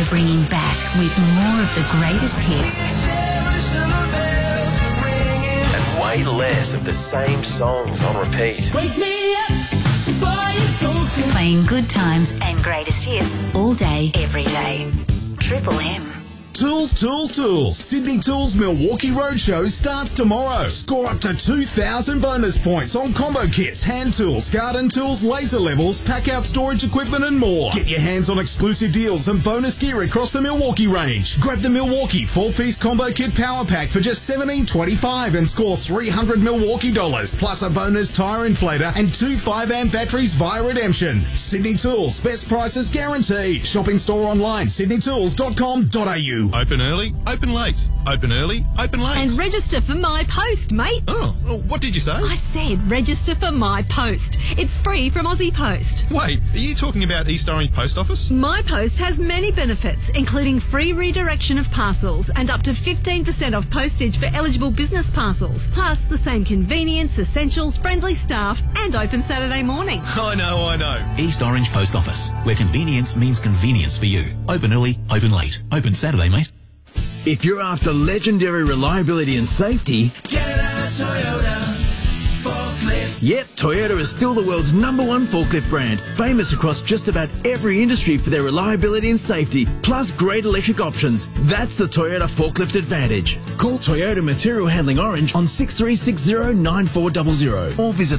we're bringing back with more of the greatest hits. And way less of the same songs on repeat. Wake me up before you go. Playing good times and greatest hits all day, every day. Triple M. Tools, Tools, Tools. Sydney Tools Milwaukee Roadshow starts tomorrow. Score up to 2,000 bonus points on combo kits, hand tools, garden tools, laser levels, pack-out storage equipment and more. Get your hands on exclusive deals and bonus gear across the Milwaukee range. Grab the Milwaukee 4-piece combo kit power pack for just $17.25 and score $300 Milwaukee dollars, plus a bonus tyre inflator and 2 5-amp batteries via redemption. Sydney Tools, best prices guaranteed. Shopping store online, sydneytools.com.au. Open early, open late. Open early, open late. And register for My Post, mate. Oh, what did you say? I said register for My Post. It's free from Aussie Post. Wait, are you talking about East Orange Post Office? My Post has many benefits, including free redirection of parcels and up to 15% off postage for eligible business parcels, plus the same convenience, essentials, friendly staff, and open Saturday morning. I know. East Orange Post Office, where convenience means convenience for you. Open early, open late. Open Saturday, mate. If you're after legendary reliability and safety, Get a Toyota forklift. yep, Toyota is still the world's #1 forklift brand, famous across just about every industry for their reliability and safety, plus great electric options. That's the Toyota Forklift Advantage. Call Toyota Material Handling Orange on 6360-9400 or visit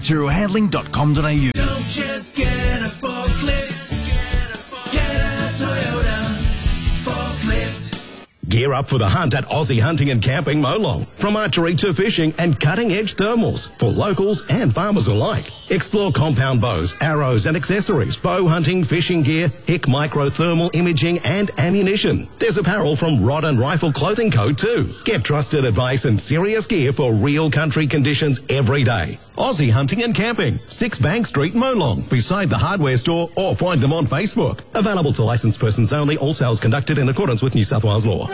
toyotamaterialhandling.com.au. Don't just get a forklift. Get a Toyota forklift. Gear up for the hunt at Aussie Hunting and Camping Molong. From archery to fishing and cutting-edge thermals for locals and farmers alike. Explore compound bows, arrows and accessories, bow hunting, fishing gear, HIC micro thermal imaging and ammunition. There's apparel from Rod and Rifle Clothing Co. too. Get trusted advice and serious gear for real country conditions every day. Aussie Hunting and Camping, 6 Bank Street, Molong, beside the hardware store, or find them on Facebook. Available to licensed persons only, all sales conducted in accordance with New South Wales law.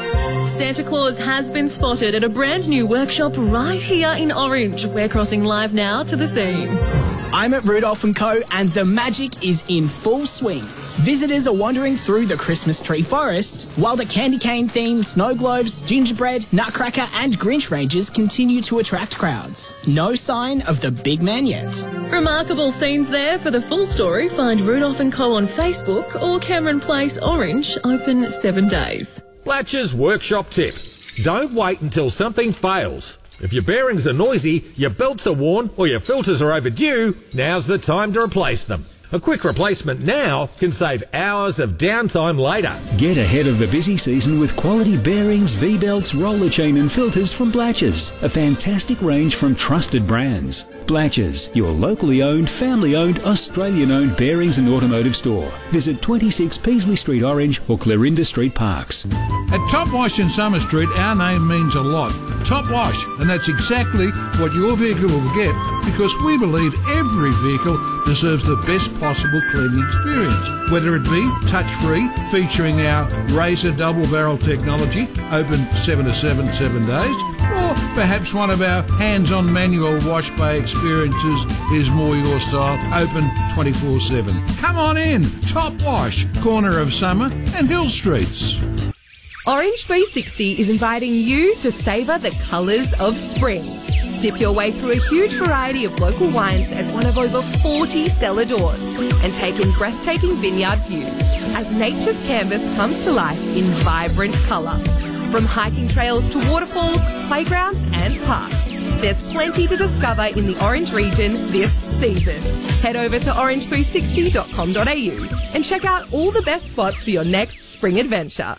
Santa Claus has been spotted at a brand new workshop right here in Orange. We're crossing live now to the scene. I'm at Rudolph & Co. and the magic is in full swing. Visitors are wandering through the Christmas tree forest, while the candy cane themed snow globes, gingerbread, nutcracker and Grinch ranges continue to attract crowds. No sign of the big man yet. Remarkable scenes there. For the full story, find Rudolph & Co. on Facebook or Cameron Place Orange, open 7 days. Blatcher's workshop tip. Don't wait until something fails. If your bearings are noisy, your belts are worn, or your filters are overdue, now's the time to replace them. A quick replacement now can save hours of downtime later. Get ahead of the busy season with quality bearings, V-belts, roller chain and filters from Blatcher's. A fantastic range from trusted brands. Blatcher's, your locally owned, family-owned, Australian-owned bearings and automotive store. Visit 26 Peasley Street Orange or Clarinda Street Parks. At Top Wash in Summer Street, our name means a lot. Top Wash, and that's exactly what your vehicle will get, because we believe every vehicle deserves the best possible cleaning experience. Whether it be touch-free, featuring our Razor double-barrel technology, open 7 to 7 days, or perhaps one of our hands-on manual wash bay experiences is more your style, open 24/7. Come on in, Top Wash, corner of Summer and Hill Streets. Orange 360 is inviting you to savour the colours of spring. Sip your way through a huge variety of local wines at one of over 40 cellar doors and take in breathtaking vineyard views as nature's canvas comes to life in vibrant colour. From hiking trails to waterfalls, playgrounds and parks, there's plenty to discover in the Orange region this season. Head over to orange360.com.au and check out all the best spots for your next spring adventure.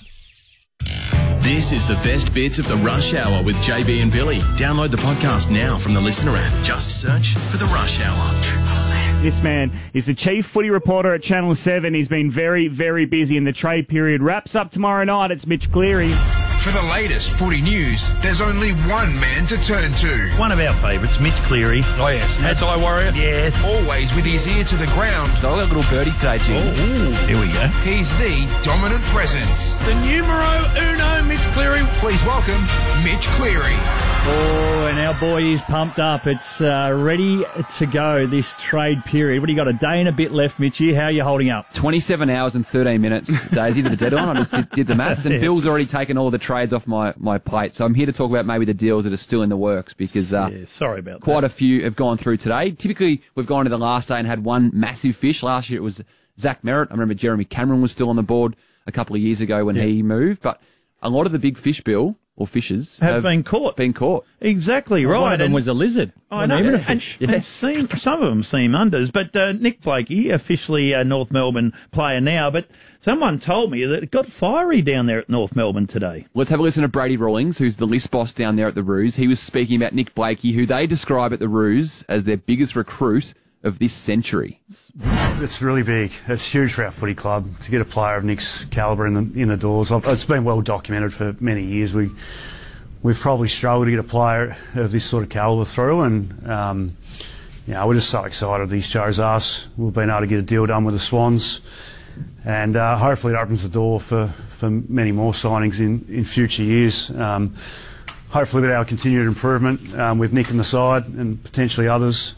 This is the best bits of the Rush Hour with JB and Billy. Download the podcast now from the Listener app. Just search for the Rush Hour. This man is the chief footy reporter at Channel 7. He's been very, very busy, and the trade period wraps up tomorrow night. It's Mitch Cleary. For the latest footy news, there's only one man to turn to. One of our favourites, Mitch Cleary. Oh, yes. That's I Warrior? Yeah. Always with his ear to the ground. So I got a little birdie today, Jim. Oh, here we go. He's the dominant presence. The numero uno, Mitch Cleary. Please welcome Mitch Cleary. Oh, and our boy is pumped up. It's ready to go, this trade period. What do you got, a day and a bit left, Mitchy? How are you holding up? 27 hours and 13 minutes, Daisy, to the deadline. I just did the maths, and Bill's already taken all the trades off my plate. So I'm here to talk about maybe the deals that are still in the works, because sorry about quite a few have gone through today. Typically, we've gone to the last day and had one massive fish. Last year it was Zach Merritt. I remember Jeremy Cameron was still on the board a couple of years ago when he moved. But a lot of the big fish, Bill, or fishes, have been caught. Exactly right. One of them was a lizard. I know. Even a fish. And some of them seem unders. But Nick Blakey, officially a North Melbourne player now, but someone told me that it got fiery down there at North Melbourne today. Let's have a listen to Brady Rawlings, who's the list boss down there at the Roos. He was speaking about Nick Blakey, who they describe at the Roos as their biggest recruit of this century. It's really big. It's huge for our footy club to get a player of Nick's calibre in the doors. It's been well documented for many years. We've probably struggled to get a player of this sort of calibre through, and we're just so excited these chose us. We've been able to get a deal done with the Swans, and hopefully it opens the door for many more signings in future years. Hopefully with our continued improvement with Nick in the side and potentially others,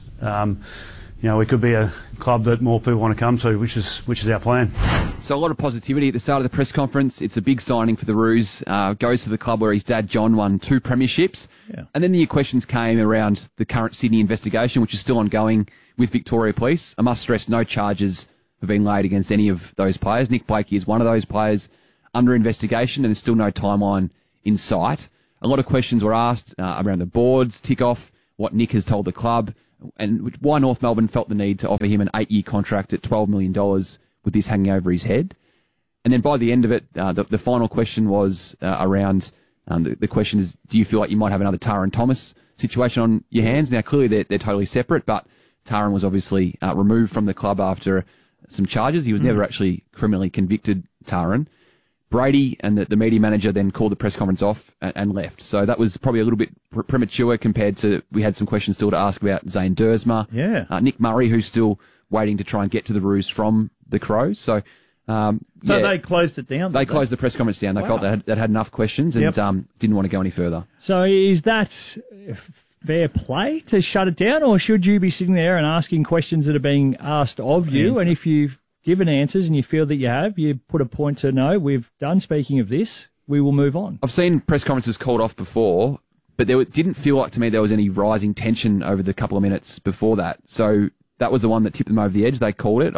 we could be a club that more people want to come to, which is our plan. So a lot of positivity at the start of the press conference. It's a big signing for the Roos. Goes to the club where his dad, John, won 2 premierships. Yeah. And then the questions came around the current Sydney investigation, which is still ongoing with Victoria Police. I must stress no charges have been laid against any of those players. Nick Blakey is one of those players under investigation, and there's still no timeline in sight. A lot of questions were asked around the board's tick-off, what Nick has told the club, and why North Melbourne felt the need to offer him an 8-year contract at $12 million with this hanging over his head. And then by the end of it, the final question was around, the question is, do you feel like you might have another Taran Thomas situation on your hands? Now, clearly they're totally separate, but Taran was obviously removed from the club after some charges. He was never actually criminally convicted, Taran. Brady and the media manager then called the press conference off and left. So that was probably a little bit premature compared to, we had some questions still to ask about Zane Dersma. Yeah. Nick Murray, who's still waiting to try and get to the Roos from the Crows. So they closed it down? They closed the press conference down. They felt they'd had enough questions and didn't want to go any further. So is that fair play to shut it down, or should you be sitting there and asking questions that are being asked of you? And if you've given answers and you feel that you put a point to no, we've done speaking of this, we will move on. I've seen press conferences called off before, but there didn't feel like to me there was any rising tension over the couple of minutes before that. So that was the one that tipped them over the edge. They called it.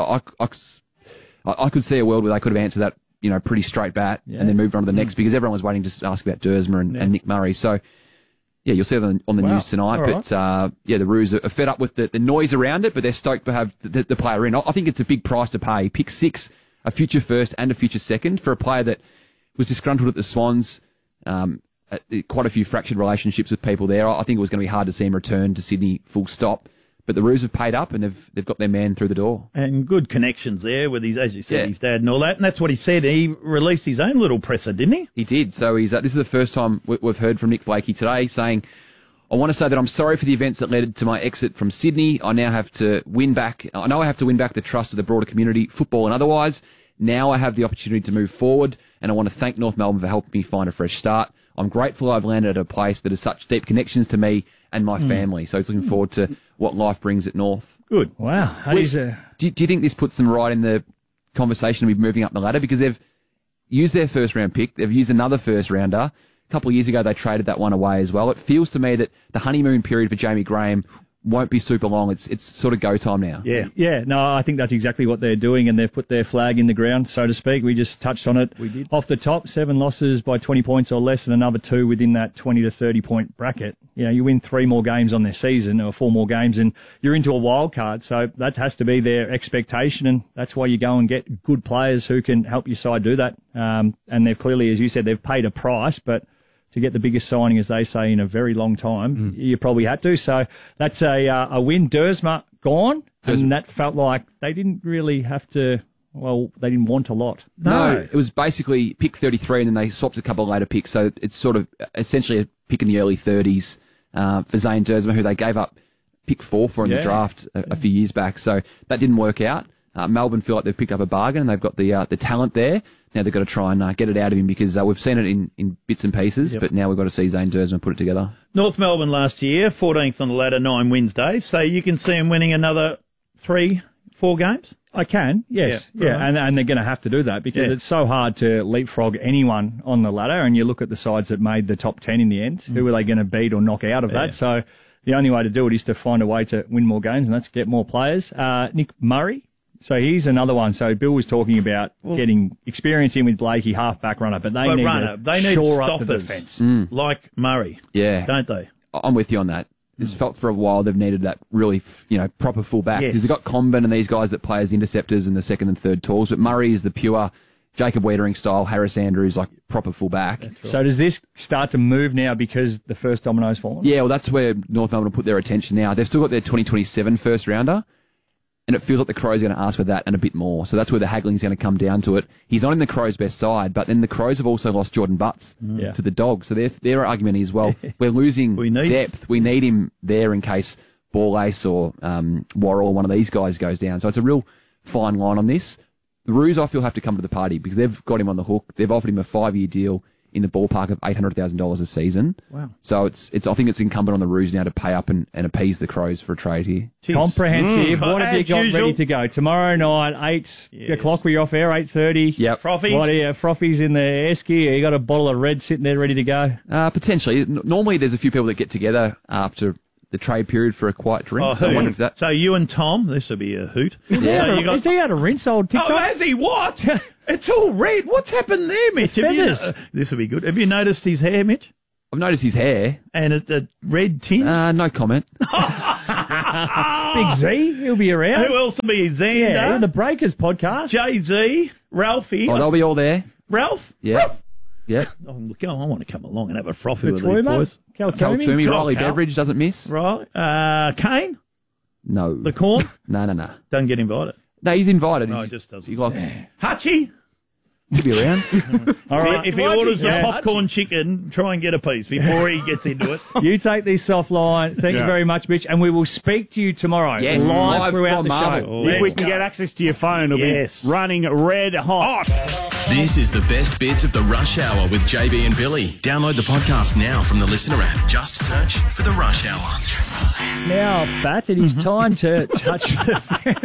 I could see a world where they could have answered that, pretty straight bat and then moved on to the next, because everyone was waiting to ask about Dersma and Nick Murray. So, yeah, you'll see it on the news tonight. All but, the Roos are fed up with the noise around it, but they're stoked to have the player in. I think it's a big price to pay. Pick 6, a future first and a future second for a player that was disgruntled at the Swans, quite a few fractured relationships with people there. I think it was going to be hard to see him return to Sydney full stop. But the Roos have paid up and they've got their man through the door. And good connections there with his, as you said, his dad and all that. And that's what he said. He released his own little presser, didn't he? He did. So this is the first time we've heard from Nick Blakey today saying, I want to say that I'm sorry for the events that led to my exit from Sydney. I now have to win back. I know I have to win back the trust of the broader community, football and otherwise. Now I have the opportunity to move forward, and I want to thank North Melbourne for helping me find a fresh start. I'm grateful I've landed at a place that has such deep connections to me and my family. So he's looking forward to what life brings at North. Good. Wow. Do you think this puts them right in the conversation of moving up the ladder? Because they've used their first round pick. They've used another first rounder. A couple of years ago, they traded that one away as well. It feels to me that the honeymoon period for Jamie Graham won't be super long. It's sort of go time now. Yeah. No, I think that's exactly what they're doing, and they've put their flag in the ground, so to speak. We just touched on it. We did. Off the top, 7 losses by 20 points or less, and another 2 within that 20 to 30 point bracket. You win 3 more games on their season, or 4 more games, and you're into a wild card. So that has to be their expectation, and that's why you go and get good players who can help your side do that. And they've clearly, as you said, they've paid a price, but to get the biggest signing, as they say, in a very long time, you probably had to. So that's a win. Dersma gone, and that felt like they didn't really have to well, they didn't want a lot. No, it was basically pick 33, and then they swapped a couple of later picks. So it's sort of essentially a pick in the early 30s for Zane Dersma, who they gave up pick 4 for in the draft a few years back. So that didn't work out. Melbourne feel like they've picked up a bargain, and they've got the talent there. Now they've got to try and get it out of him, because we've seen it in bits and pieces, but now we've got to see Zane Dersma put it together. North Melbourne last year, 14th on the ladder, 9 wins days. So you can see them winning another 3-4 games? I can, yes. Yeah, and they're going to have to do that, because it's so hard to leapfrog anyone on the ladder, and you look at the sides that made the top 10 in the end. Who are they going to beat or knock out of that? So the only way to do it is to find a way to win more games, and that's get more players. Nick Murray. So he's another one. So Bill was talking about getting experience in with Blakey, half-back runner, but they need to shore up the defence, like Murray, don't they? I'm with you on that. It's felt for a while they've needed that really, proper full-back. Because they've got Comben and these guys that play as interceptors in the second and third tools, but Murray is the pure Jacob Wiedering style, Harris Andrews, like proper full-back. Right. So does this start to move now because the first domino's fallen? Yeah, well, that's where North Melbourne will put their attention now. They've still got their 2027 first-rounder, and it feels like the Crows are going to ask for that and a bit more. So that's where the haggling's going to come down to it. He's not in the Crows' best side, but then the Crows have also lost Jordan Butts to the Dogs. So their argument is, well, we're losing depth. We need him there in case Ball Ace or Worrell or one of these guys goes down. So it's a real fine line on this. The Roos, I feel, have to come to the party, because they've got him on the hook. They've offered him a 5-year deal in the ballpark of $800,000 a season. Wow. So I think it's incumbent on the Roos now to pay up and appease the Crows for a trade here. Jeez. Comprehensive. What have you got ready to go? Tomorrow night, 8 o'clock, we're off air, 8:30. Yep. Frothies. What are you, Frothies in the esky? You got a bottle of red sitting there ready to go? Potentially. Normally there's a few people that get together after the trade period for a quiet drink. Oh, so I wonder if that... So you and Tom, this will be a hoot. Is he out of rinse old TikTok? Oh, has he? What? It's all red. What's happened there, Mitch? This will be good. Have you noticed his hair, Mitch? I've noticed his hair. And a red tinge? No comment. Big Z, he'll be around. Who else will be? Xander? Yeah, the Breakers podcast. Jay-Z, Ralphie. Oh, they'll be all there. Ralph? Yeah. Ralph. Yeah. Oh, look, I want to come along and have a frothy with these boys. Kaltumi, Riley Beveridge doesn't miss. Right. Kane? No. The Corn? No. Don't get invited. No, he's invited. No, he just doesn't. He likes... Hutchie? He'll be around. All right. If he orders a popcorn chicken, try and get a piece before he gets into it. You take this offline. Thank you very much, Mitch. And we will speak to you tomorrow. Yes, live throughout from the show. Marvel. If we can get access to your phone, it'll be running red hot. This is the best bits of the Rush Hour with JB and Billy. Download the podcast now from the Listener app. Just search for the Rush Hour. Now, Fat, it is time to touch the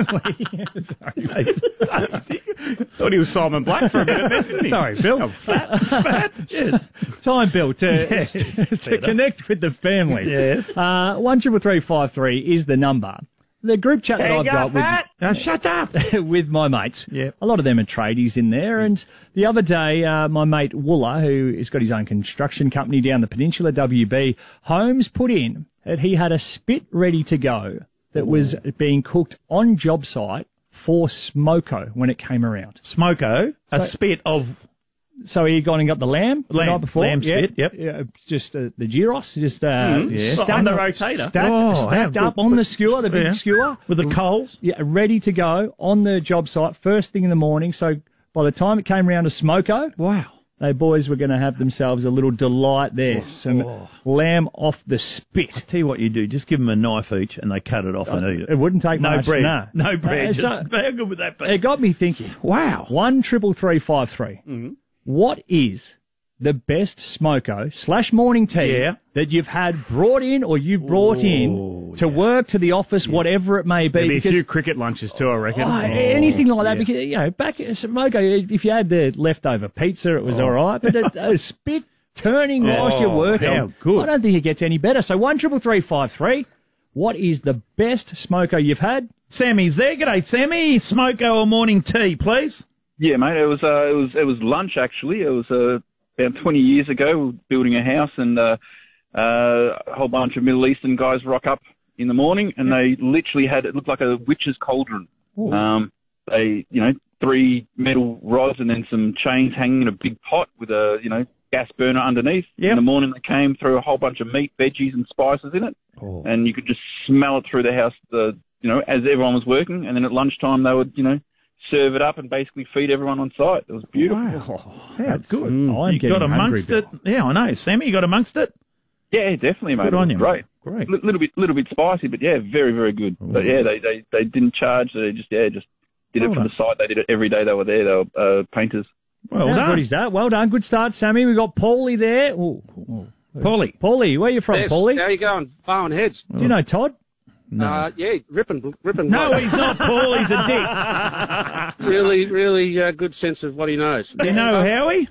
family. Sorry, thought he was Simon Black for a minute, didn't he? Sorry, Bill. Fat. Yes. Time, Bill, to connect with the family. Yes. 13353 is the number. The group chat that I've got with shut up with my mates. Yep. A lot of them are tradies in there. And the other day, my mate Wooler, who has got his own construction company down the peninsula, WB Homes, put in that he had a spit ready to go that was being cooked on job site for smoko when it came around. Smoko, a spit of... So he had gone and got the lamb the night before. Lamb spit, yep. Just the gyros, just stacked on the rotator. Stacked up on the skewer, the big skewer. With the coals? Yeah, ready to go on the job site first thing in the morning. So by the time it came around to smoko, wow, they boys were going to have themselves a little delight there. Some lamb off the spit. I'll tell you what you do, just give them a knife each and they cut it off and eat it. It wouldn't take much. Bread. No bread. So, How good would that be? It got me thinking. Wow. 13353. What is the best smoko / morning tea that you've had brought in or you brought in to work, to the office, whatever it may be? There'll be a few cricket lunches too, I reckon. Anything like that. Because, back at smoko, if you had the leftover pizza, it was all right. But a spit turning whilst you're working, how good. I don't think it gets any better. So 13353, what is the best smoko you've had? Sammy's there. G'day, Sammy. Smoko or morning tea, please? Yeah, mate. It was lunch actually. It was about 20 years ago. We were building a house, and a whole bunch of Middle Eastern guys rock up in the morning, and they literally had it looked like a witch's cauldron. They 3 metal rods and then some chains hanging in a big pot with a gas burner underneath. In the morning, they came, threw a whole bunch of meat, veggies, and spices in it, and you could just smell it through the house. As everyone was working, and then at lunchtime they would serve it up and basically feed everyone on site. It was beautiful. Wow, how good. I'm You getting got amongst hungry, it. Yeah, I know. Sammy, you got amongst it? Yeah, definitely, mate. Good on you, Great. Great. Little bit spicy, but yeah, very, very good. But yeah, they didn't charge. They just did it for the site. They did it every day they were there. They were painters. Well done. Good is that. Well done. Good start, Sammy. We've got Paulie there. Paulie, where are you from, Yes, Paulie? how you going? Bowen Heads. Do you know Todd? Yeah, ripping. No, he's not Paul. He's a dick. Really good sense of what he knows. You know Howie?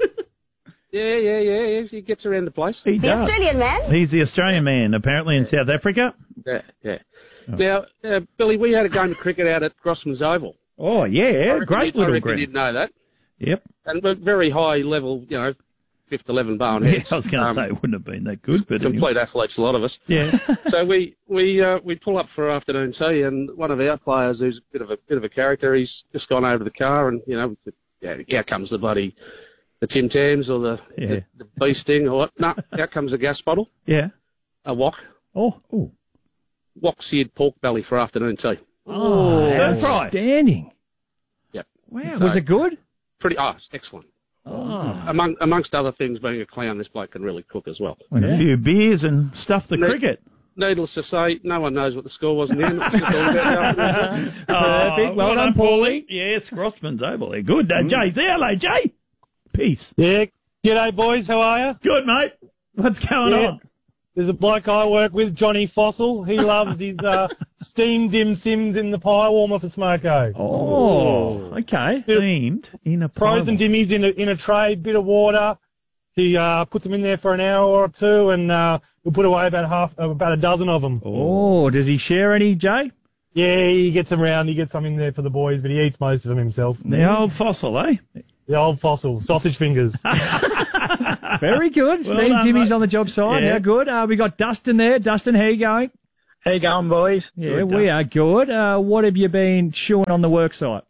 Yeah. He gets around the place. He does. Australian man? He's the Australian man, apparently, in South Africa. Yeah. Now, Billy, we had a game of cricket out at Grossman's Oval. Oh, yeah. Great little I reckon ground. you'd know that. Yep. And but very high level, 5th 11 Bowen Yeah, Heads. I was going to say it wouldn't have been that good, but complete anyway. athletes, a lot of us. Yeah. So we pull up for afternoon tea, and one of our players, who's a bit of a character, he's just gone over to the car, and out comes the Tim Tams or the bee sting or what? No, out comes a gas bottle. Yeah. A wok. Oh. Wok seared pork belly for afternoon tea. Oh, outstanding. Yep. Wow. Was it good? It's excellent. Oh. Amongst other things, being a clown, this bloke can really cook as well. And a few beers and stuff the cricket. Needless to say, no one knows what the score was in the end. It was just all about the afternoon tea. Perfect. Well done, Paulie. Yes, Grossman's Oval. They're good. Jay's there. Hello, Jay. Peace. Yeah. G'day, boys. How are you? Good, mate. What's going on? There's a bloke I work with, Johnny Fossil. He loves his steamed dim sims in the pie warmer for Smoko. Oh, okay. Steamed in a pie frozen dimmies in a tray, bit of water. He puts them in there for an hour or two, and we'll put away about a dozen of them. Oh, does he share any, Jay? Yeah, he gets them around. He gets some in there for the boys, but he eats most of them himself. The old Fossil, eh? The old Fossil, sausage fingers. Very good. Well Steve done, Timmy's mate. on the job site. Yeah. How good. We got Dustin there. Dustin, how you going? How you going, boys? Yeah, Good, we are good. What have you been chewing on the work site?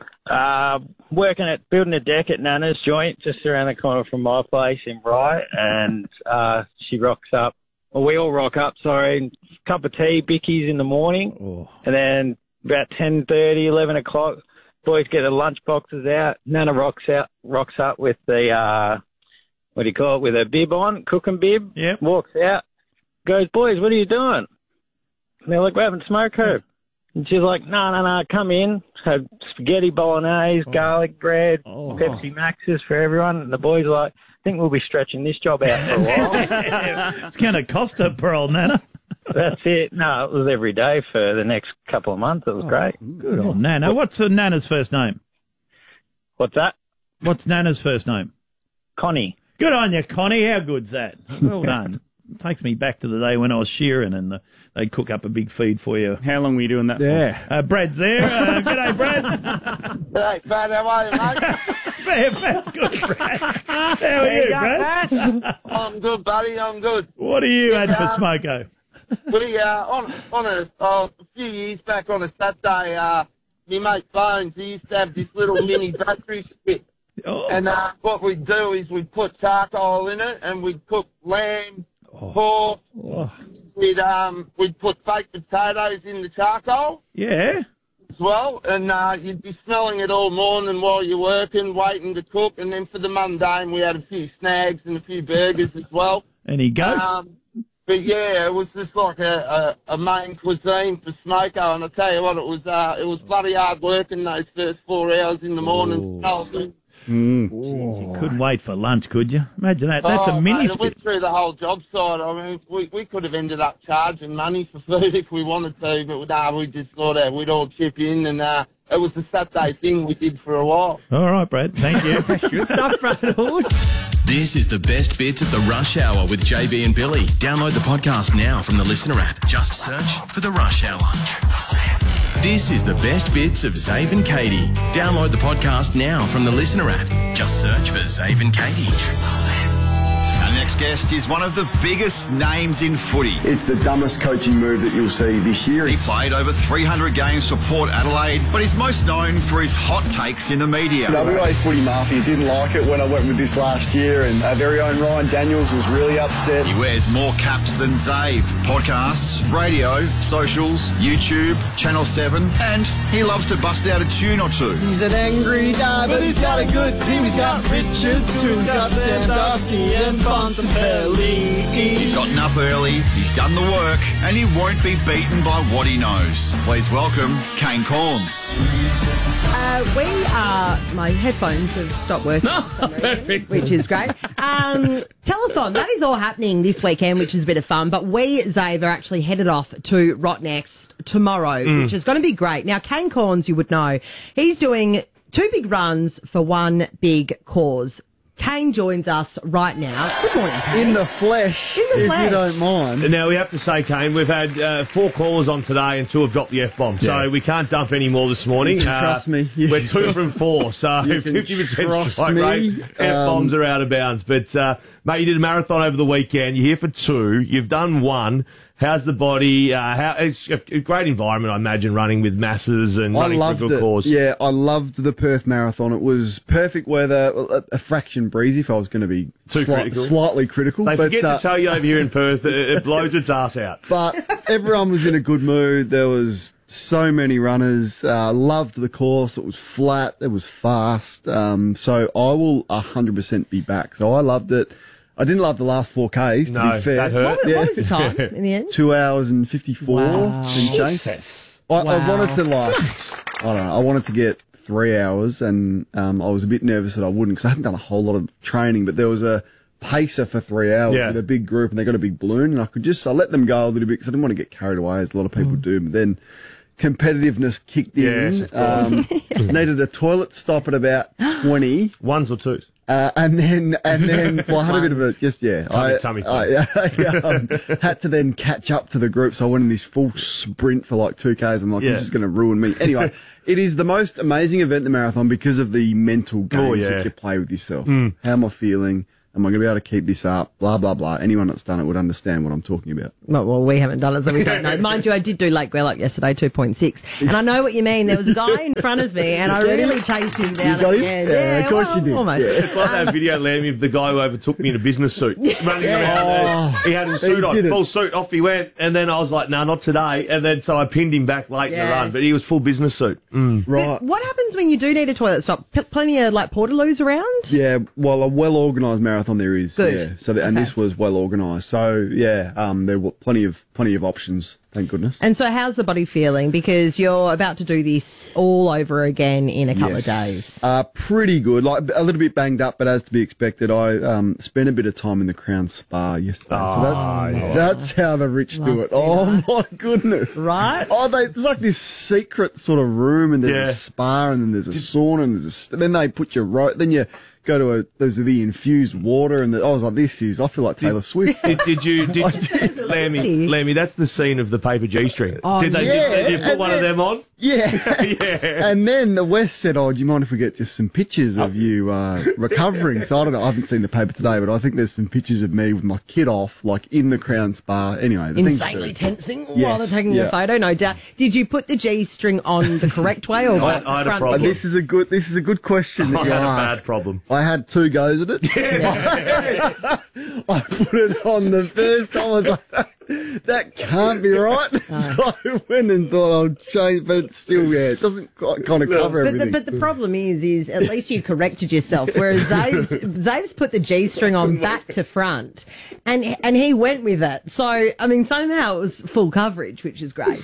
Working at building a deck at Nana's joint, just around the corner from my place in Bright, and she rocks up. Well, we all rock up. Sorry, cup of tea, bickies in the morning, and then about 10:30, 11 o'clock, boys get their lunch boxes out. Nana rocks up with the with her bib on, cooking bib. Yep. Walks out, goes, boys, what are you doing? And they're like, we're having smoko. And she's like, no, come in. Have spaghetti bolognese, garlic bread, Pepsi Maxes for everyone. And the boys are like, I think we'll be stretching this job out for a while. It's going to cost her, poor old Nana. That's it. No, it was every day for the next couple of months. It was great. Good on Nana. What's Nana's first name? What's that? What's Nana's first name? Connie. Good on you, Connie. How good's that? Well done. It takes me back to the day when I was shearing and they'd cook up a big feed for you. How long were you doing that for? Brad's there. G'day, Brad. Hey, Brad, how are you, mate? That's good, Brad. How are you, Brad? I'm good, buddy. I'm good. What are you had for Smoko? We on a few years back on a Saturday, my mate Bones, he used to have this little mini battery spit. Oh. And what we'd do is we'd put charcoal in it and we'd cook lamb, pork. We'd put baked potatoes in the charcoal. Yeah. As well, and you'd be smelling it all morning while you're working, waiting to cook, and then for the mundane we had a few snags and a few burgers as well. Any goat? But yeah, it was just like a main cuisine for Smoko, and I tell you what, it was bloody hard work in those first 4 hours in the morning. Jeez, you couldn't wait for lunch, could you? Imagine that. That's a mini mate, it spit. went through the whole job site. I mean, we could have ended up charging money for food if we wanted to, but we just thought we'd all chip in, and it was the Saturday thing we did for a while. All right, Brad. Thank you. Good stuff, Brad. This is the best bits of the Rush Hour with JB and Billy. Download the podcast now from the Listener app. Just search for the Rush Hour. This is the best bits of Zave and Katie. Download the podcast now from the Listener app. Just search for Zave and Katie. Our next guest is one of the biggest names in footy. It's the dumbest coaching move that you'll see this year. He played over 300 games for Port Adelaide, but he's most known for his hot takes in the media. WA Footy Mafia didn't like it when I went with this last year, and our very own Ryan Daniels was really upset. He wears more caps than Zave. Podcasts, radio, socials, YouTube, Channel 7, and he loves to bust out a tune or two. He's an angry guy, but he's got a good team. He's got Richards too. He's got Sam Darcy and Bontempelli. He's gotten up early, he's done the work, and he won't be beaten by what he knows. Please welcome Kane Corns. We are. My headphones have stopped working. Perfect. Which is great. Telethon, that is all happening this weekend, which is a bit of fun. But we, Zave, are actually headed off to Rotnext tomorrow, which is going to be great. Now, Kane Corns, you would know, he's doing 2 big runs for one big cause. Kane joins us right now. Good morning, Kane. In the flesh, if you don't mind. Now, we have to say, Kane, we've had 4 callers on today and 2 have dropped the F-bomb, so we can't dump any more this morning. You can trust me. We're 2 from 4, so 50% strike rate. F-bombs are out of bounds. But, mate, you did a marathon over the weekend. You're here for 2. You've done 1. How's the body? It's a great environment, I imagine, running with masses and running for a good cause. Yeah, I loved the Perth Marathon. It was perfect weather, a fraction breezy if I was going to be slightly critical. They forget to tell you over here in Perth, it blows its ass out. But everyone was in a good mood. There was so many runners. Loved the course. It was flat. It was fast. So I will 100% be back. So I loved it. I didn't love the last 4Ks, to be fair. That hurt. What was the time in the end? 2 hours and 54 and change. Jesus. I wanted to I don't know, I wanted to get 3 hours, and I was a bit nervous that I wouldn't because I hadn't done a whole lot of training, but there was a pacer for 3 hours with a big group, and they got a big balloon, and I let them go a little bit because I didn't want to get carried away, as a lot of people do, but then competitiveness kicked in. Yes, of course. Needed a toilet stop at about 20. 1s or 2s? And then, well, I had a bit of a, tummy. I had to then catch up to the group, so I went in this full sprint for like 2Ks. I'm like, this is going to ruin me. Anyway, it is the most amazing event, the marathon, because of the mental games that you play with yourself. How am I feeling? Am I going to be able to keep this up? Blah, blah, blah. Anyone that's done it would understand what I'm talking about. Well, we haven't done it, so we don't know. Mind you, I did do Lake Gwelup yesterday, 2.6. And I know what you mean. There was a guy in front of me, and I really chased him down. You got him? Yeah, of course you did. Almost. Yeah. It's like that video, Lammy, of the guy who overtook me in a business suit. Running around. He had his suit on, full suit. Off he went. And then I was like, no, not today. And then so I pinned him back late in the run. But he was full business suit. Right. But what happens when you do need a toilet stop? Plenty of like portaloos around? Yeah, well, a well-organised marathon there is. Good. Yeah. So and this was well organised. So yeah, there were plenty of options. Thank goodness. And so, how's the body feeling? Because you're about to do this all over again in a couple of days. Pretty good. Like a little bit banged up, but as to be expected. I spent a bit of time in the Crown Spa yesterday. So that's how the rich do it. Oh my goodness! Right? It's like this secret sort of room, and there's a spa, and then there's a sauna, and then they put your then you go to there's the infused water, and I was like, I feel like Taylor Swift. Did you, Lammy, that's the scene of the paper G-string. Oh, did you put one of them on? Yeah. And then the West said, do you mind if we get just some pictures of you recovering? So I don't know, I haven't seen the paper today, but I think there's some pictures of me with my kit off, like in the Crown Spa. Anyway. Insanely tensing while they're taking a photo, no doubt. Did you put the G-string on the correct way or I had a problem. This is a good question that you asked. I had a bad problem. I had 2 goes at it. Yes. I put it on the first time. I was like, that can't be right. So I went and thought I'll change, but it's still, it doesn't kind of cover everything. But the problem is at least you corrected yourself, whereas Zave's put the G-string on back to front, and he went with it. So, I mean, somehow it was full coverage, which is great.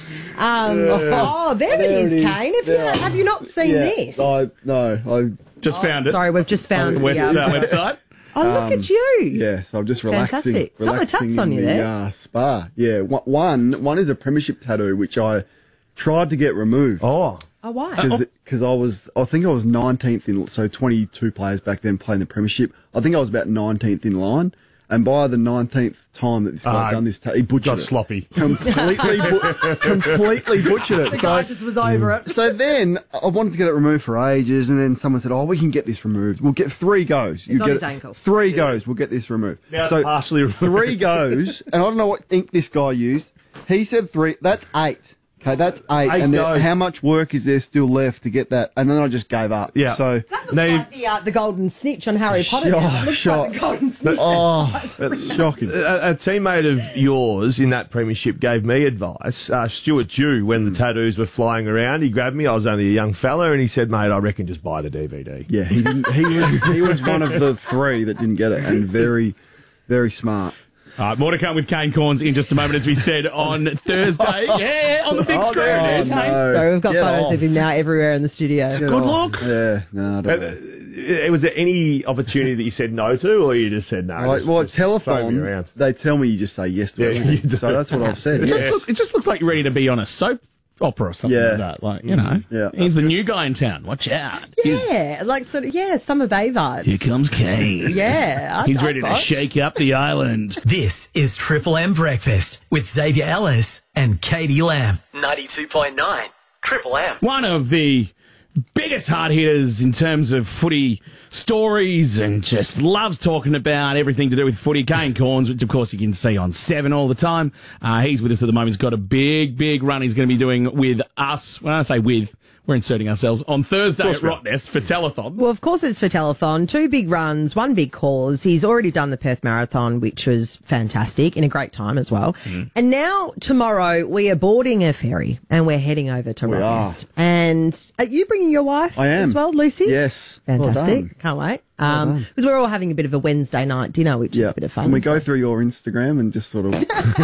There it is, Kane. Have you not seen this? No, I just found it. Sorry, we've just found the website. Oh, look at you. Yeah, so I'm just relaxing. Fantastic. Couple of tats on you there. Spa. Yeah, one is a premiership tattoo, which I tried to get removed. Oh, why? Because I think I was 19th in, so 22 players back then playing the premiership. I think I was about 19th in line. And by the 19th time that this guy done this, he butchered got it. sloppy. Completely butchered it. The guy just was over it. So then I wanted to get it removed for ages, and then someone said, "Oh, we can get this removed. We'll get 3 goes. It's on get his ankle. 3 goes. We'll get this removed." Now so it's partially removed. 3 goes, and I don't know what ink this guy used. He said 3. That's 8. Okay, that's 8. 8 and then goes. how much work is there still left to get that? And then I just gave up. Yeah. So That looks like the golden snitch on Harry Potter. Now. It looks like the golden snitch. That's shocking. A teammate of yours in that premiership gave me advice. Stuart Dew, when the tattoos were flying around, he grabbed me. I was only a young fella, and he said, "Mate, I reckon just buy the DVD." Yeah, he didn't. He was one of the 3 that didn't get it, and very, very smart. All right, more to come with Kane Corns in just a moment, as we said on Thursday. Yeah, on the big screen. no. So we've got Get photos off. of him now everywhere in the studio. Get off. Yeah, no, I don't know. Was there any opportunity that you said no to, or you just said no? Well, just throw me telethon, around? they tell me you just say yes to Yeah, everything. you do. So that's what I've said. It just looks like you're ready to be on a soap opera or something Yeah. like that. Like, you know, Yeah. he's the new guy in town. Watch out. Yeah, like sort of, Summer Bay vibes. Here comes Kane. Yeah. He's ready to shake up the island. This is Triple M Breakfast with Xavier Ellis and Katie Lamb. 92.9 Triple M. One of the biggest hard hitters in terms of footy stories and just loves talking about everything to do with footy. Kane Corns, which of course you can see on 7 all the time. He's with us at the moment. He's got a big run he's going to be doing with us. When I say with, we're inserting ourselves on Thursday at Rottnest for Telethon. Well, of course it's for Telethon. 2 big runs, 1 big cause. He's already done the Perth Marathon, which was fantastic, in a great time as well. And now, tomorrow, we are boarding a ferry and we're heading over to We Rottnest. And are you bringing your wife I am. as well, Lucy? Yes. Well Fantastic. done. Can't wait. Well Because we're all having a bit of a Wednesday night dinner, which is a bit of fun. Can we go so- through your Instagram and just sort of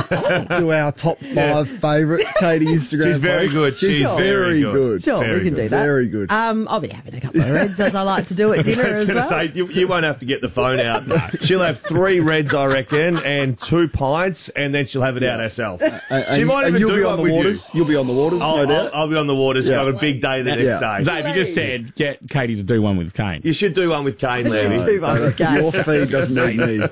do our top 5 favourite Katie Instagram She's very posts? good. She's very good. Sure, Very we can good. do that. Very good. I'll be having a couple of reds, as I like to do at dinner I was as going to well. say, you won't have to get the phone out. She'll have 3 reds, I reckon, and 2 pints, and then she'll have it out herself. She might even you'll do be one on the with waters. You'll be on the waters, no doubt. I'll be on the waters. Yeah. So I have a big day the next day. Zave, you just said get Katie to do one with Kane. You should do one with Kane, Larry. Do one with Kane. Your feed doesn't need me.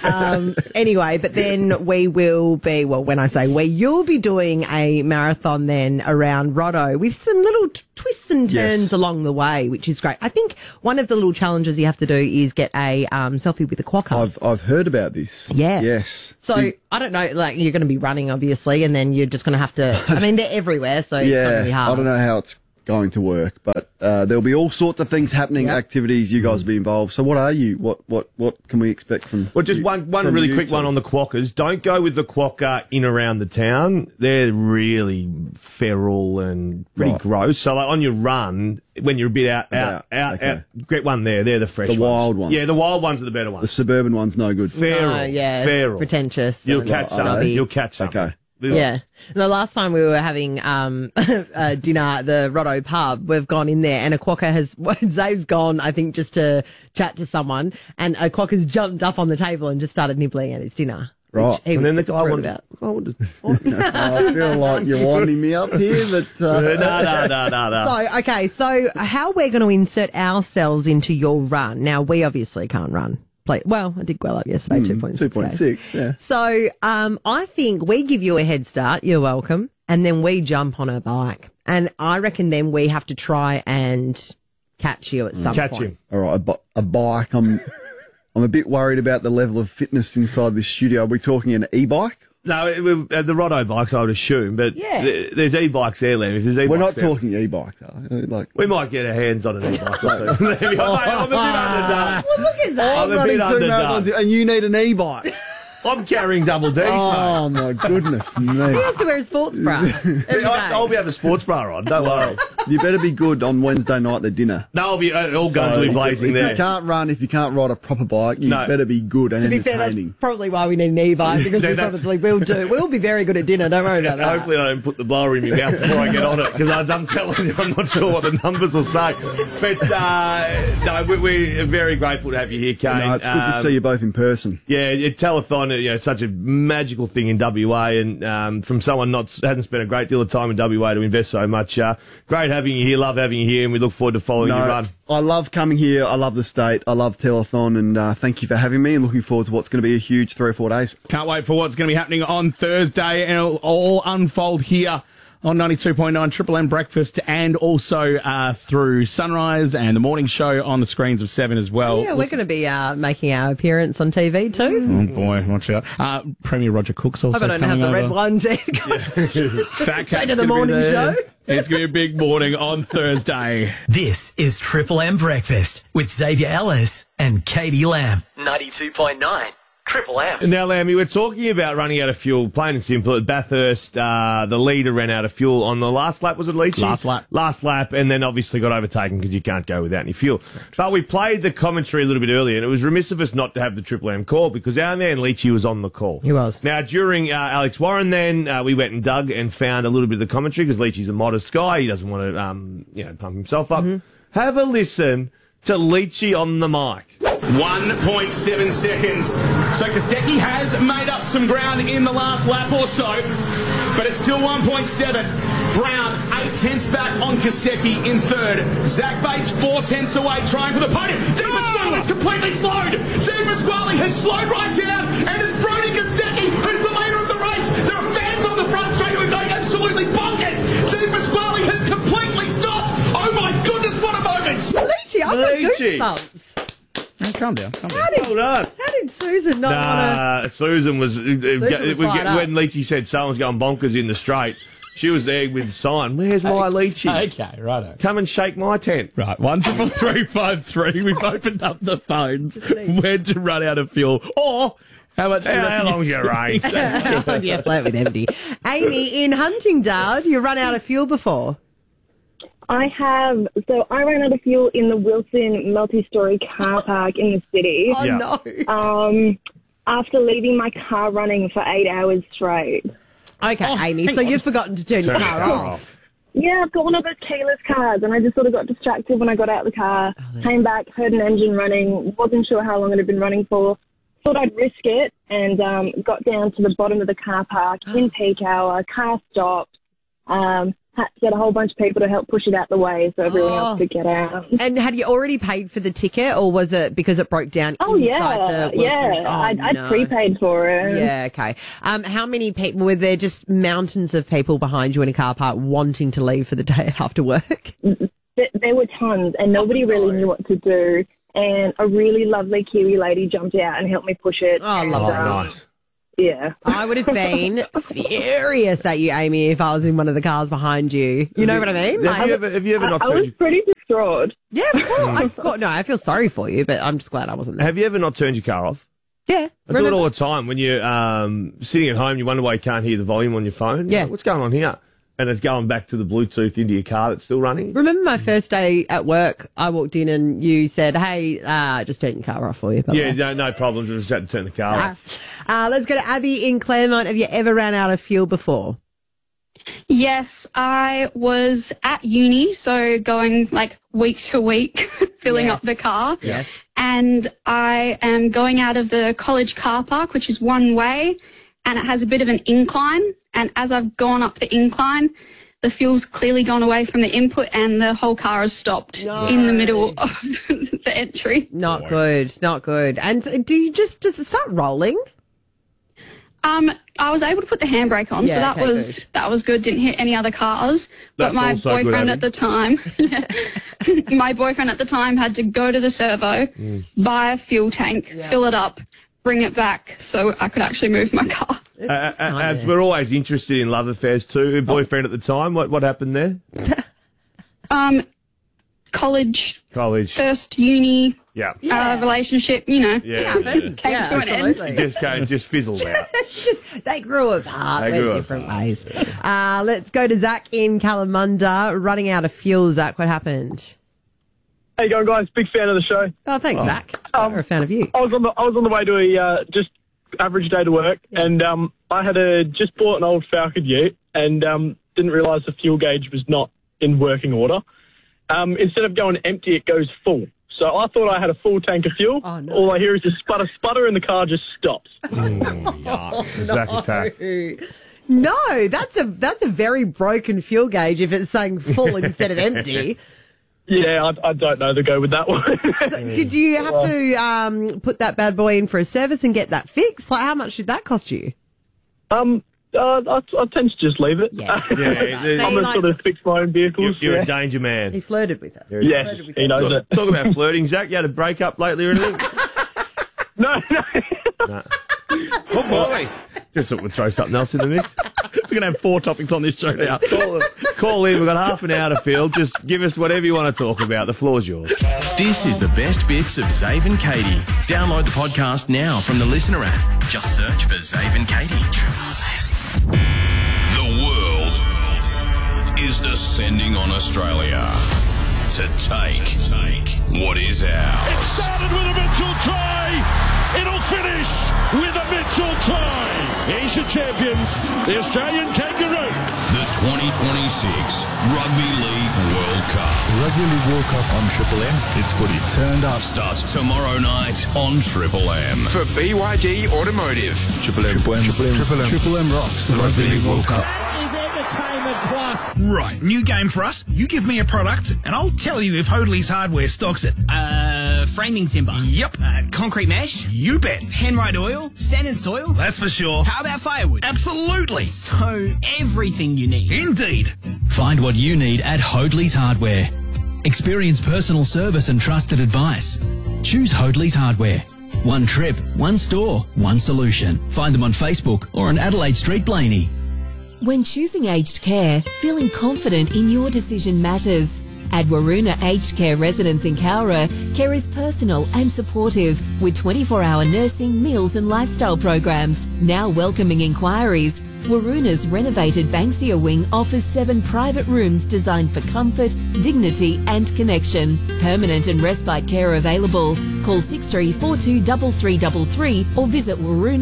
Anyway, but then we will be, well, when I say we, you'll be doing a marathon then around Rotto with some little twists and turns Yes. along the way, which is great. I think one of the little challenges you have to do is get a selfie with a quokka. I've heard about this. Yeah. Yes. So I don't know, like you're going to be running obviously, and then you're just going to have to. I mean, they're everywhere, so it's going to be hard. I don't know how it's going to work, but there'll be all sorts of things happening, activities. You guys will be involved. So what are you? What can we expect from? Well, just one really quick one on the quokkas. Don't go with the quokka in around the town. They're really feral and pretty gross. So like on your run, when you're a bit out, get one there. They're the fresh The wild ones. Yeah, the wild ones are the better The ones. suburban one's no good. Feral. Yeah, pretentious. You'll and catch some. snobby. You'll catch some. Okay. Yeah. And the last time we were having dinner at the Rotto pub, we've gone in there and a quokka has, Zave's gone, I think, just to chat to someone, and a quokka's jumped up on the table and just started nibbling at his dinner. Right. He And was then the guy thrilled wanted. about. I feel like you're winding me up here, but No. So, okay, so how we're going to insert ourselves into your run. Now, we obviously can't run. Well, I did well up yesterday, 2.6. 2.6, yeah. So I think we give you a head start. You're welcome. And then we jump on a bike. And I reckon then we have to try and catch you at some point. Catch him. All right, a bike. I'm a bit worried about the level of fitness inside this studio. Are we talking an e-bike? No, the Rotto bikes, I would assume, but there's e-bikes there, Liam. If there's e-bikes We're not there, talking e-bikes, like we might get our hands on an e-bike. I'm a bit underdone. Well, look at that. I'm a bit running 2 underdone. marathons and you need an e-bike. I'm carrying double D's, mate. Oh, my goodness me. He has to wear a sports bra every day. I'll be having a sports bra on, don't worry. You better be good on Wednesday night, the dinner. No, I'll be all guns will be blazing if there. you can't run, if you can't ride a proper bike, you better be good and To be fair, that's entertaining. probably why we need an e-bike, because we probably will do. We'll be very good at dinner, don't worry about that. Hopefully I don't put the blower in my mouth before I get on it, because I'm telling you, I'm not sure what the numbers will say. But no, we're very grateful to have you here, Kane. No, it's good to see you both in person. Yeah, telethon, it's such a magical thing in WA, and from someone hasn't spent a great deal of time in WA to invest so much. Great having you here, love having you here, and we look forward to following your run. I love coming here. I love the state. I love telethon, and thank you for having me, and looking forward to what's going to be a huge 3 or 4 days. Can't wait for what's going to be happening on Thursday, and it'll all unfold here on 92.9 Triple M Breakfast, and also through Sunrise and the morning show on the screens of 7 as well. Yeah, we're going to be making our appearance on TV too. Oh boy, watch out. Premier Roger Cook's also coming over. I don't have the red one. Fat Straight to the morning show. It's going to be a big morning on Thursday. This is Triple M Breakfast with Xavier Ellis and Katie Lamb. 92.9 Triple M. Now, Lammy, we're talking about running out of fuel, plain and simple. At Bathurst, the leader ran out of fuel on the last lap, was it, Leachy? Last lap, and then obviously got overtaken because you can't go without any fuel. But we played the commentary a little bit earlier, and it was remiss of us not to have the Triple M call because our man Leachy was on the call. He was. Now, during Alex Warren then, we went and dug and found a little bit of the commentary because Leachy's a modest guy. He doesn't want to pump himself up. Have a listen to Leachy on the mic. 1.7 seconds. So Kostecki has made up some ground in the last lap or so, but it's still 1.7. Brown, 8 tenths back on Kostecki in third. Zach Bates, 4 tenths away, trying for the podium. Di Pasquale's completely slowed. Di Pasquale has slowed right down, and it's Brodie Kostecki who's the leader of the race. There are fans on the front straight who are going absolutely bonkers. Di Pasquale has completely stopped. Oh my goodness, what a moment! Leachy, I've got goosebumps. Oh, calm down. Hold on. How did Susan not want to... Susan was fired up. when Leachy said someone's going bonkers in the straight, she was there with sign. Where's my Leachy? Okay, righto. Come and shake my tent. Right, 13353. We've opened up the phones. When to run out of fuel. Or... How long's your race? Yeah, flat with empty. Amy, in Huntingdale, you run out of fuel before? I have. So I ran out of fuel in the Wilson multi-story car park in the city. Oh, no. After leaving my car running for 8 hours straight. Okay, Amy, so you've forgotten to turn your car off. Yeah, I've got one of those keyless cars, and I just sort of got distracted when I got out of the car, came back, heard an engine running, wasn't sure how long it had been running for, thought I'd risk it, and got down to the bottom of the car park in peak hour, car stopped, had to get a whole bunch of people to help push it out the way so everyone else could get out. And had you already paid for the ticket, or was it because it broke down inside the Wilson? Yeah, I'd prepaid for it. Yeah, okay. How many people, were there just mountains of people behind you in a car park wanting to leave for the day after work? There were tons, and nobody really knew what to do. And a really lovely Kiwi lady jumped out and helped me push it. Oh, nice. Yeah. I would have been furious at you, Amy, if I was in one of the cars behind you. You know what I mean? Have you ever not I was pretty distraught. Yeah, of course. I feel sorry for you, but I'm just glad I wasn't there. Have you ever not turned your car off? Yeah. I do it all the time. When you're sitting at home, you wonder why you can't hear the volume on your phone. Yeah. What's going on here? And it's going back to the Bluetooth into your car that's still running. Remember my first day at work, I walked in and you said, hey, just turn your car off for you. Yeah, no problems. I just had to turn the car off. Let's go to Abby in Claremont. Have you ever ran out of fuel before? Yes, I was at uni, so going like week to week, filling up the car. Yes. And I am going out of the college car park, which is one way, and it has a bit of an incline. And as I've gone up the incline, the fuel's clearly gone away from the input and the whole car has stopped in the middle of the entry. Not good. And does it start rolling? I was able to put the handbrake on, so that was good. Didn't hit any other cars. That's but my also boyfriend good, at the time, my boyfriend at the time had to go to the servo, buy a fuel tank, fill it up, bring it back, so I could actually move my car. We're always interested in love affairs too. Boyfriend at the time, what happened there? College, first uni, relationship, came to an end. Just fizzled out. They grew apart in different ways. Let's go to Zach in Kalamunda. Running out of fuel, Zach, what happened? How you going, guys? Big fan of the show. Oh, thanks, Zach. We're a fan of you. I was on the way to a just average day to work, and I had just bought an old Falcon Ute and didn't realise the fuel gauge was not in working order. Instead of going empty, it goes full. So I thought I had a full tank of fuel. Oh, no. All I hear is a sputter, and the car just stops. Zach attack. No, that's a very broken fuel gauge if it's saying full instead of empty. Yeah, I don't know to go with that one. So did you have to put that bad boy in for a service and get that fixed? Like, how much did that cost you? I tend to just leave it. Yeah. I'm a sort of fix my own vehicles. You're a danger man. He flirted with her. Yes, he knows it. Talk about flirting, Zach. You had a breakup lately or anything? No. Oh, boy. Just thought we'd throw something else in the mix. We're going to have 4 topics on this show now. Call in. We've got half an hour to fill. Just give us whatever you want to talk about. The floor's yours. This is the best bits of Zave and Katie. Download the podcast now from the Listener app. Just search for Zave and Katie. The world is descending on Australia to take what is ours. It started with a Mitchell try. It'll finish with a Mitchell try. Asia champions, the Australian Kangaroo. The 2026 Rugby League World Cup. Rugby League World Cup on Triple M. It's footy turned up. Starts tomorrow night on Triple M. For BYD Automotive. Triple M rocks the Rugby League World Cup. That is entertainment plus. Right, new game for us. You give me a product, and I'll tell you if Hoadley's Hardware stocks it. Framing timber. Yep. Concrete mesh. You bet. Henride oil. Sand and soil. That's for sure. How about firewood? Absolutely. So, everything you need. Indeed. Find what you need at Hoadley's Hardware. Experience personal service and trusted advice. Choose Hoadley's Hardware. One trip, one store, one solution. Find them on Facebook or on Adelaide Street, Blaney. When choosing aged care, feeling confident in your decision matters. At Waroona Aged Care Residence in Cowra, care is personal and supportive with 24-hour nursing, meals and lifestyle programs. Now welcoming inquiries, Waroona's renovated Banksia Wing offers 7 private rooms designed for comfort, dignity and connection. Permanent and respite care available. Call 6342 3333 or visit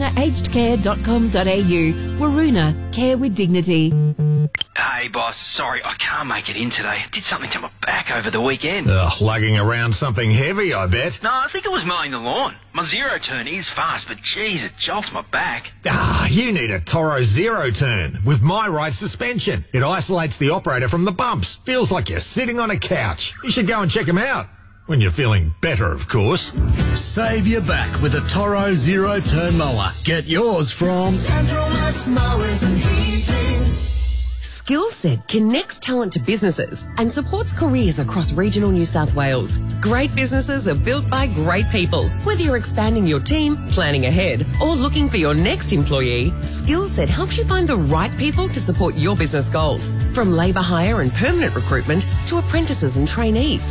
waroonaagedcare.com.au. Waroona, care with dignity. Hey, boss. Sorry, I can't make it in today. Did something to my back over the weekend. Lugging around something heavy, I bet. No, I think it was mowing the lawn. My zero turn is fast, but geez, it jolts my back. You need a Toro Zero Turn with My Right suspension. It isolates the operator from the bumps. Feels like you're sitting on a couch. You should go and check them out. When you're feeling better, of course. Save your back with a Toro Zero Turn mower. Get yours from Central West Mowers and Heating. Skillset connects talent to businesses and supports careers across regional New South Wales. Great businesses are built by great people. Whether you're expanding your team, planning ahead, or looking for your next employee, Skillset helps you find the right people to support your business goals. From labour hire and permanent recruitment to apprentices and trainees.